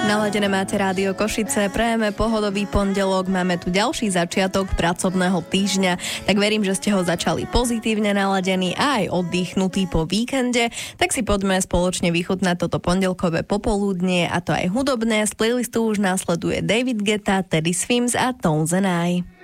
Naladené máte Rádio Košice, prajeme pohodový pondelok, máme tu ďalší začiatok pracovného týždňa, tak verím, že ste ho začali pozitívne naladení a aj oddychnutí po víkende, tak si poďme spoločne vychutnať toto pondelkové popoludnie, a to aj hudobné. Z playlistu už následuje David Guetta, Teddy Swims a Tones and I.